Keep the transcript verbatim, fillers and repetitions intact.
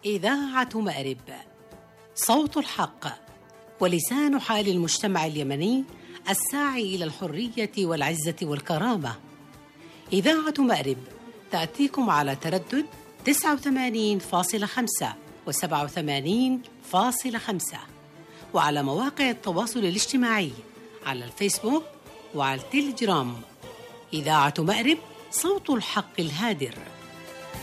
إذاعة مأرب، صوت الحق ولسان حال المجتمع اليمني الساعي إلى الحرية والعزة والكرامة. إذاعة مأرب تأتيكم على تردد تسعة وثمانين فاصلة خمسة وسبعة وثمانين فاصلة خمسة، وعلى مواقع التواصل الاجتماعي على الفيسبوك وعلى التليجرام. إذاعة مأرب، صوت الحق الهادر.